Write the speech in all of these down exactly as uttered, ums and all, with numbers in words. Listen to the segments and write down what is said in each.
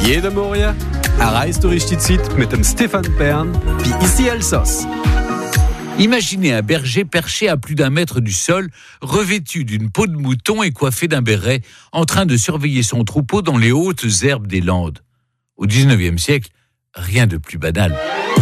Jede Morgen erreist du richtig Zeit mit dem Stefan Bern wie ici Elsass. Imaginez un berger perché à plus d'un mètre du sol, revêtu d'une peau de mouton et coiffé d'un béret, en train de surveiller son troupeau dans les hautes herbes des Landes. Au dix-neuvième siècle, rien de plus banal.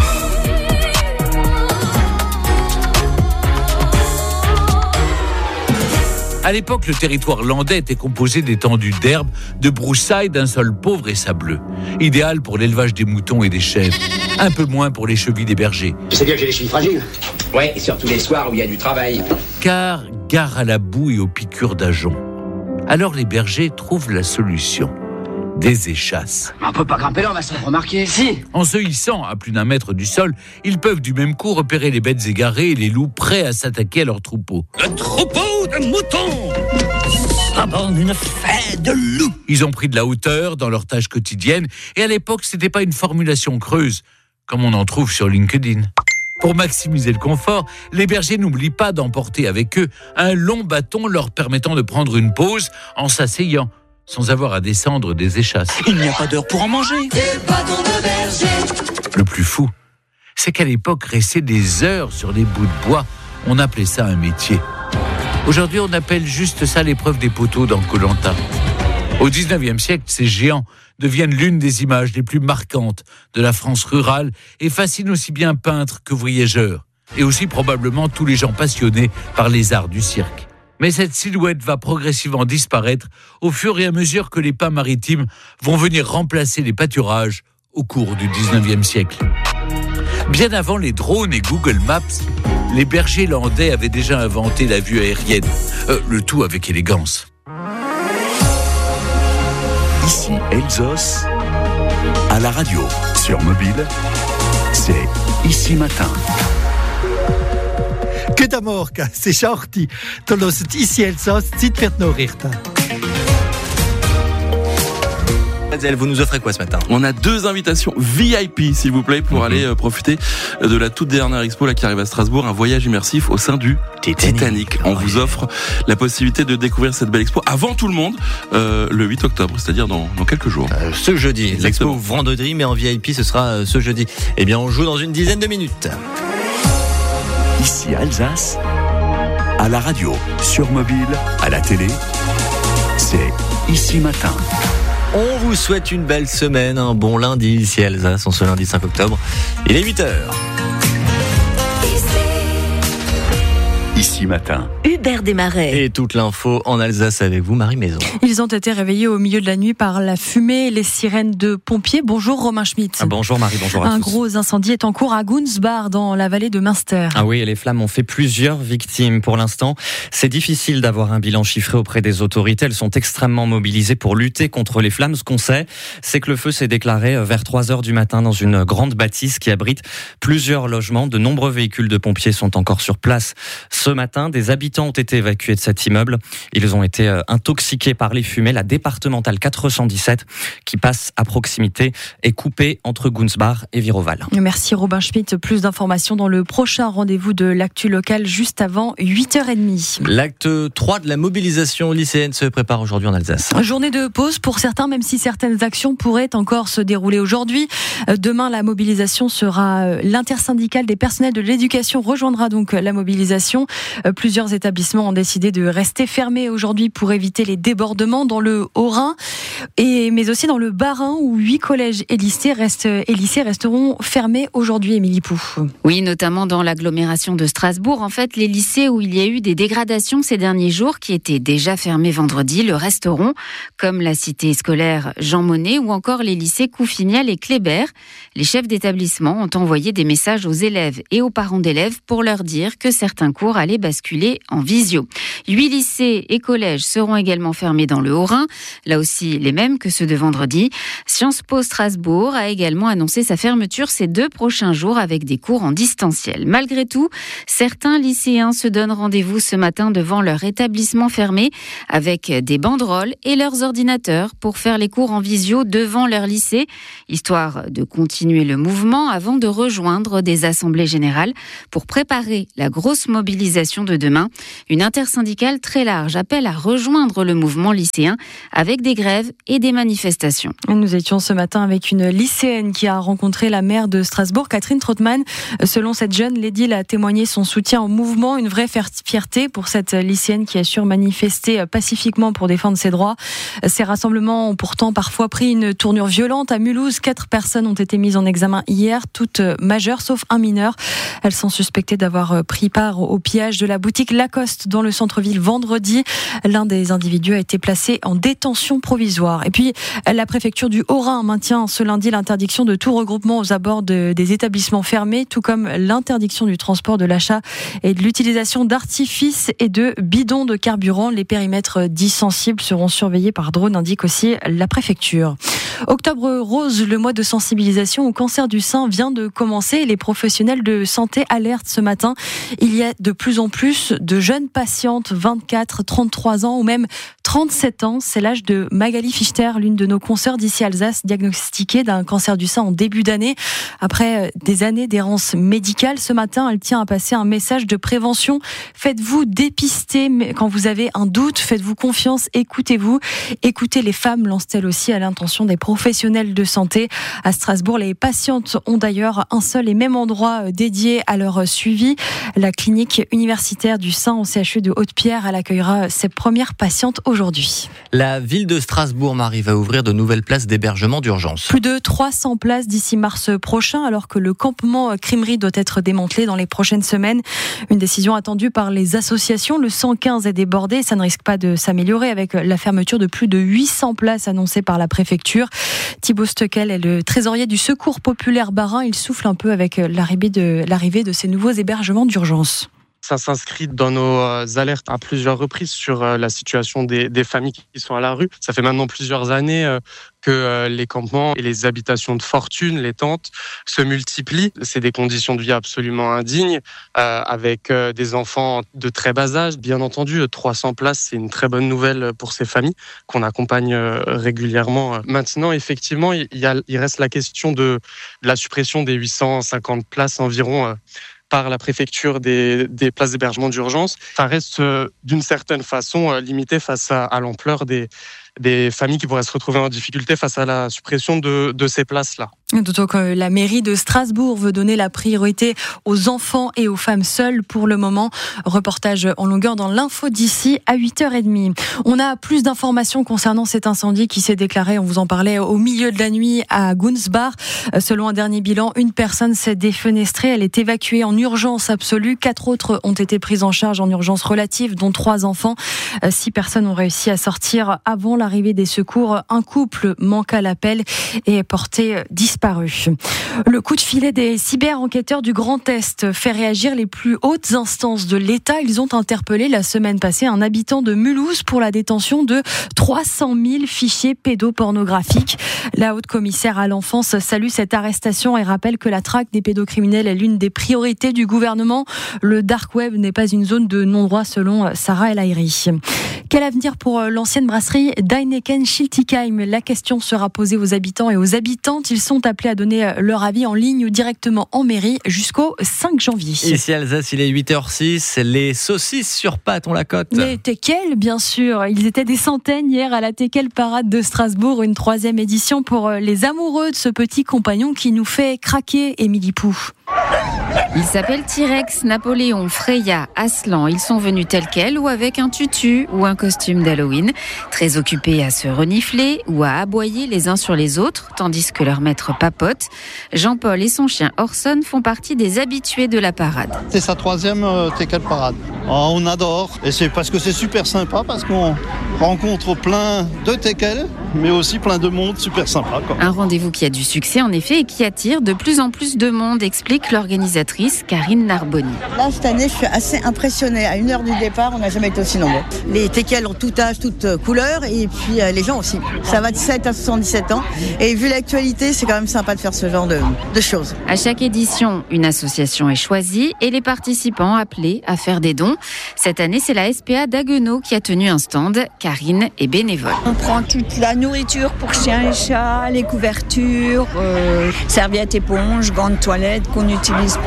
À l'époque, le territoire landais était composé d'étendues d'herbes, de broussailles d'un sol pauvre et sableux. Idéal pour l'élevage des moutons et des chèvres. Un peu moins pour les chevilles des bergers. Tu sais bien que j'ai les chevilles fragiles. Ouais, et surtout les soirs où il y a du travail. Car gare à la boue et aux piqûres d'ajoncs. Alors les bergers trouvent la solution. Des échasses. On peut pas grimper là, on va se faire remarquer. Si. En se hissant à plus d'un mètre du sol, ils peuvent du même coup repérer les bêtes égarées et les loups prêts à s'attaquer à leur troupeau. Le troupeau de moutons aborde une fête de loups. Ils ont pris de la hauteur dans leur tâche quotidienne et à l'époque, c'était pas une formulation creuse, comme on en trouve sur LinkedIn. Pour maximiser le confort, les bergers n'oublient pas d'emporter avec eux un long bâton leur permettant de prendre une pause en s'asseyant, sans avoir à descendre des échasses. Il n'y a pas d'heure pour en manger. Des bâtons de berger. Le plus fou, c'est qu'à l'époque, rester des heures sur des bouts de bois, on appelait ça un métier. Aujourd'hui, on appelle juste ça l'épreuve des poteaux dans Koh-Lanta. Au dix-neuvième siècle, ces géants deviennent l'une des images les plus marquantes de la France rurale et fascinent aussi bien peintres que voyageurs, et aussi probablement tous les gens passionnés par les arts du cirque. Mais cette silhouette va progressivement disparaître au fur et à mesure que les pas maritimes vont venir remplacer les pâturages au cours du dix-neuvième siècle. Bien avant les drones et Google Maps, les bergers landais avaient déjà inventé la vue aérienne, euh, le tout avec élégance. Ici Elsass, à la radio, sur mobile, c'est Ici Matin. Guten Morgen, c'est Schachti. Du hörst Ici Elsass, Zeit für die Nachrichten. Vous nous offrez quoi ce matin ? On a deux invitations V I P, s'il vous plaît, pour mmh. aller euh, profiter de la toute dernière expo là, qui arrive à Strasbourg, un voyage immersif au sein du Titanic. Titanic. On oh, vous offre la possibilité de découvrir cette belle expo avant tout le monde, euh, le huit octobre, c'est-à-dire dans, dans quelques jours. Euh, ce jeudi, Exactement. L'expo vendredi, mais en V I P, ce sera euh, ce jeudi. Eh bien, on joue dans une dizaine de minutes. Ici Alsace, à la radio, sur mobile, à la télé, c'est Ici Matin. On vous souhaite une belle semaine, un bon lundi ici à Alsace, en ce lundi cinq octobre. Il est huit heures. Ici Matin. Hubert Desmarais. Et toute l'info en Alsace avec vous, Marie Maison. Ils ont été réveillés au milieu de la nuit par la fumée et les sirènes de pompiers. Bonjour Romain Schmitt. Ah, bonjour Marie, bonjour à Un tous. Un gros incendie est en cours à Gunsbach, dans la vallée de Münster. Ah oui, et les flammes ont fait plusieurs victimes. Pour l'instant, c'est difficile d'avoir un bilan chiffré auprès des autorités. Elles sont extrêmement mobilisées pour lutter contre les flammes. Ce qu'on sait, c'est que le feu s'est déclaré vers trois heures du matin dans une grande bâtisse qui abrite plusieurs logements. De nombreux véhicules de pompiers sont encore sur place. Ce matin, des habitants ont été évacués de cet immeuble. Ils ont été intoxiqués par les fumées. La départementale quatre cent dix-sept, qui passe à proximité, est coupée entre Gunsbach et Viroval. Merci Robin Schmitt. Plus d'informations dans le prochain rendez-vous de l'actu locale juste avant huit heures trente. L'acte trois de la mobilisation lycéenne se prépare aujourd'hui en Alsace. Journée de pause pour certains, même si certaines actions pourraient encore se dérouler aujourd'hui. Demain, la mobilisation sera l'intersyndicale des personnels de l'éducation rejoindra donc la mobilisation. Plusieurs établissements ont décidé de rester fermés aujourd'hui pour éviter les débordements dans le Haut-Rhin, et, mais aussi dans le Bas-Rhin où huit collèges et lycées, restent, et lycées resteront fermés aujourd'hui, Émilie Pou. Oui, notamment dans l'agglomération de Strasbourg. En fait, les lycées où il y a eu des dégradations ces derniers jours, qui étaient déjà fermés vendredi, le resteront, comme la cité scolaire Jean Monnet ou encore les lycées Couffignal et Kléber. Les chefs d'établissement ont envoyé des messages aux élèves et aux parents d'élèves pour leur dire que certains cours allaient basculer en visio. Huit lycées et collèges seront également fermés dans le Haut-Rhin, là aussi les mêmes que ceux de vendredi. Sciences Po Strasbourg a également annoncé sa fermeture ces deux prochains jours avec des cours en distanciel. Malgré tout, certains lycéens se donnent rendez-vous ce matin devant leur établissement fermé avec des banderoles et leurs ordinateurs pour faire les cours en visio devant leur lycée, histoire de continuer le mouvement avant de rejoindre des assemblées générales pour préparer la grosse mobilisation l'édition de demain. Une intersyndicale très large appelle à rejoindre le mouvement lycéen avec des grèves et des manifestations. Nous étions ce matin avec une lycéenne qui a rencontré la maire de Strasbourg, Catherine Trottmann. Selon cette jeune, l'édile a témoigné son soutien au mouvement, une vraie fierté pour cette lycéenne qui assure manifester pacifiquement pour défendre ses droits. Ces rassemblements ont pourtant parfois pris une tournure violente. À Mulhouse, quatre personnes ont été mises en examen hier, toutes majeures sauf un mineur. Elles sont suspectées d'avoir pris part au pillage de la boutique Lacoste dans le centre-ville vendredi. L'un des individus a été placé en détention provisoire. Et puis, la préfecture du Haut-Rhin maintient ce lundi l'interdiction de tout regroupement aux abords de, des établissements fermés, tout comme l'interdiction du transport, de l'achat et de l'utilisation d'artifices et de bidons de carburant. Les périmètres dits sensibles seront surveillés par drone, indique aussi la préfecture. Octobre rose, le mois de sensibilisation au cancer du sein vient de commencer. Les professionnels de santé alertent ce matin. Il y a de plus en plus de jeunes patientes, vingt-quatre, trente-trois ans ou même trente-sept ans. C'est l'âge de Magali Fichter, l'une de nos consoeurs d'ici Alsace, diagnostiquée d'un cancer du sein en début d'année. Après des années d'errance médicale, ce matin, elle tient à passer un message de prévention. Faites-vous dépister quand vous avez un doute, faites-vous confiance, écoutez-vous. Écoutez les femmes, lance-t-elle aussi à l'intention des professionnels de santé. À Strasbourg, les patientes ont d'ailleurs un seul et même endroit dédié à leur suivi. La clinique universitaire du sein au C H U de Haute-Pierre, elle accueillera ses premières patientes aujourd'hui. La ville de Strasbourg, Marie, va ouvrir de nouvelles places d'hébergement d'urgence. Plus de trois cents places d'ici mars prochain, alors que le campement Crimerie doit être démantelé dans les prochaines semaines. Une décision attendue par les associations. Le cent quinze est débordé. Ça ne risque pas de s'améliorer avec la fermeture de plus de huit cents places annoncées par la préfecture. Thibaut Steckel est le trésorier du Secours populaire Bas-Rhin. Il souffle un peu avec l'arrivée de, l'arrivée de ces nouveaux hébergements d'urgence. Ça s'inscrit dans nos alertes à plusieurs reprises sur la situation des, des familles qui sont à la rue. Ça fait maintenant plusieurs années que les campements et les habitations de fortune, les tentes, se multiplient. C'est des conditions de vie absolument indignes, euh, avec des enfants de très bas âge. Bien entendu, trois cents places, c'est une très bonne nouvelle pour ces familles qu'on accompagne régulièrement. Maintenant, effectivement, il, y a, il reste la question de, de la suppression des huit cent cinquante places environ euh, par la préfecture des, des places d'hébergement d'urgence. Ça reste euh, d'une certaine façon euh, limité face à, à l'ampleur des, des familles qui pourraient se retrouver en difficulté face à la suppression de, de ces places-là. D'autant que la mairie de Strasbourg veut donner la priorité aux enfants et aux femmes seules pour le moment. Reportage en longueur dans l'info d'ici à huit heures trente. On a plus d'informations concernant cet incendie qui s'est déclaré, on vous en parlait, au milieu de la nuit à Gunsbach. Selon un dernier bilan, une personne s'est défenestrée. Elle est évacuée en urgence absolue. Quatre autres ont été prises en charge en urgence relative, dont trois enfants. Six personnes ont réussi à sortir avant l'arrivée des secours. Un couple manque à l'appel et est porté disparu. Le coup de filet des cyber-enquêteurs du Grand Est fait réagir les plus hautes instances de l'État. Ils ont interpellé la semaine passée un habitant de Mulhouse pour la détention de trois cent mille fichiers pédopornographiques. La haute commissaire à l'enfance salue cette arrestation et rappelle que la traque des pédocriminels est l'une des priorités du gouvernement. Le dark web n'est pas une zone de non-droit selon Sarah El Haïry. Quel avenir pour l'ancienne brasserie d'Heineken-Schiltigheim ? La question sera posée aux habitants et aux habitantes. Ils sont appelés à donner leur avis en ligne ou directement en mairie jusqu'au cinq janvier. Ici Alsace, il est huit heures six. Les saucisses sur pâte, on la cote. Les teckels, bien sûr. Ils étaient des centaines hier à la Teckel Parade de Strasbourg. Une troisième édition pour les amoureux de ce petit compagnon qui nous fait craquer, Émilie Pou. Ils s'appellent T-Rex, Napoléon, Freya, Aslan. Ils sont venus tels quels ou avec un tutu ou un costume d'Halloween, très occupés à se renifler ou à aboyer les uns sur les autres, tandis que leur maître papote. Jean-Paul et son chien Orson font partie des habitués de la parade. C'est sa troisième euh, Teckel Parade. Oh, on adore, et c'est parce que c'est super sympa, parce qu'on rencontre plein de Teckel, mais aussi plein de monde super sympa, quoi. Un rendez-vous qui a du succès en effet et qui attire de plus en plus de monde, explique l'organisatrice Karine Narboni. Là, cette année, je suis assez impressionnée. À une heure du départ, on n'a jamais été aussi nombreux. Les Teckel ont tout âge, toutes couleurs, et puis euh, les gens aussi. Ça va de sept à soixante-dix-sept ans. Et vu l'actualité, c'est quand même sympa de faire ce genre de, de choses. À chaque édition, une association est choisie et les participants appelés à faire des dons. Cette année, c'est la S P A d'Haguenau qui a tenu un stand. Karine est bénévole. On prend toute la nourriture pour chiens et chats, les couvertures, euh, serviettes, éponges, gants de toilette qu'on utilise pour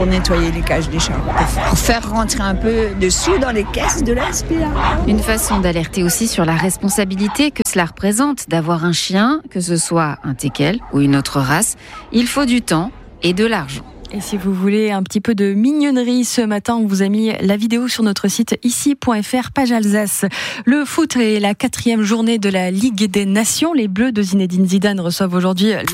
nettoyer les cages des chats, pour faire rentrer un peu de sous dans les caisses de la S P A. Une façon d'alerter aussi sur la responsabilité que cela représente d'avoir un chien, que ce soit un teckel ou une autre race. Il faut du temps et de l'argent. Et si vous voulez un petit peu de mignonnerie ce matin, on vous a mis la vidéo sur notre site ici point f r, page Alsace. Le foot est la quatrième journée de la Ligue des Nations. Les Bleus de Zinedine Zidane reçoivent aujourd'hui la...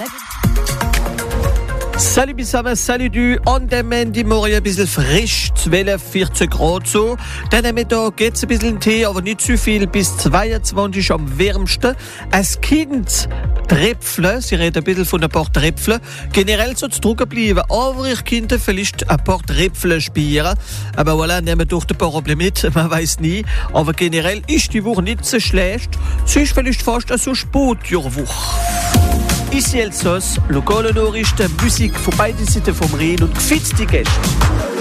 Salut Bissama, salut du. Und der Mandy morgen ein bisschen frisch, zwölf, vierzehn Grad so. Dann am Mittag geht's ein bisschen Tee, aber nicht zu viel, bis zweiundzwanzig am wärmsten. Als Kind Tröpfle, sie reden ein bisschen von ein paar Tröpfle. Generell soll es trocken bleiben, aber ich könnte vielleicht ein paar Tröpfle spielen. Aber voilà, nehmen doch ein paar mit, man weiß nie. Aber generell ist die Woche nicht so schlecht. Es ist vielleicht fast so Sportjahrwoche. Ici Elsass, lokale Nachrichten, Musik von beiden Seiten vom Rhein und gefitzte Gäste.